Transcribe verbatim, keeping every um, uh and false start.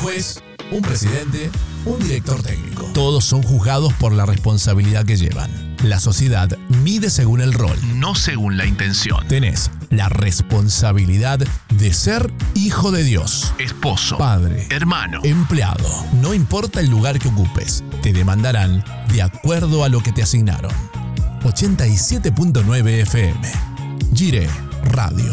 juez, un presidente, un director técnico. Todos son juzgados por la responsabilidad que llevan. La sociedad mide según el rol, no según la intención. Tenés la responsabilidad de ser hijo de Dios, esposo, padre, hermano, empleado. No importa el lugar que ocupes, te demandarán de acuerdo a lo que te asignaron. ochenta y siete punto nueve F M. Gire Radio.